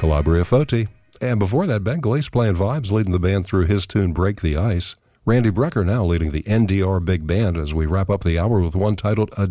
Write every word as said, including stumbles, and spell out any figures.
Calabria Foti. And before that, Ben Gleason playing vibes, leading the band through his tune Break the Ice. Randy Brecker now leading the N D R Big Band as we wrap up the hour with one titled A